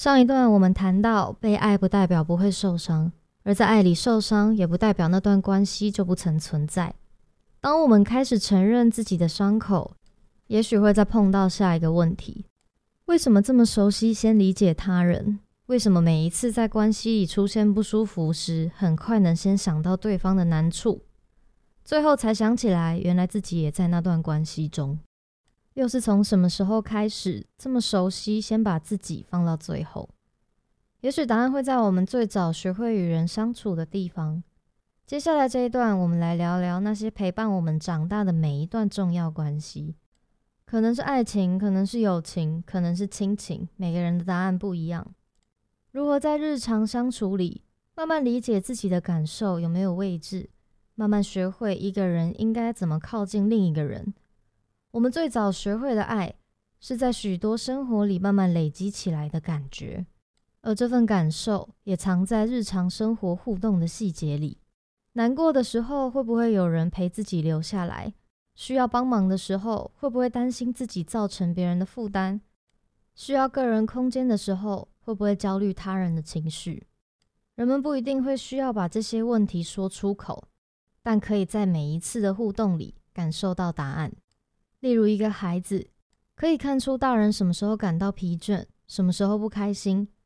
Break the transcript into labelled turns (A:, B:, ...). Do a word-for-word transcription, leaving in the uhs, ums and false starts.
A: 上一段我们谈到，被爱不代表不会受伤，而在爱里受伤也不代表那段关系就不曾存在。当我们开始承认自己的伤口，也许会再碰到下一个问题：为什么这么熟悉先理解他人？为什么每一次在关系里出现不舒服时，很快能先想到对方的难处，最后才想起来，原来自己也在那段关系中。又是从什么时候开始这么熟悉，先把自己放到最后？也许答案会在我们最早学会与人相处的地方。接下来这一段，我们来聊聊那些陪伴我们长大的每一段重要关系。可能是爱情，可能是友情，可能是亲情，每个人的答案不一样。如何在日常相处里，慢慢理解自己的感受有没有位置，慢慢学会一个人应该怎么靠近另一个人。我们最早学会的爱，是在许多生活里慢慢累积起来的感觉，而这份感受也藏在日常生活互动的细节里。难过的时候，会不会有人陪自己留下来？需要帮忙的时候，会不会担心自己造成别人的负担？需要个人空间的时候，会不会焦虑他人的情绪？人们不一定会需要把这些问题说出口，但可以在每一次的互动里感受到答案。例如一个孩子，可以看出大人什么时候感到疲倦，什么时候不开心，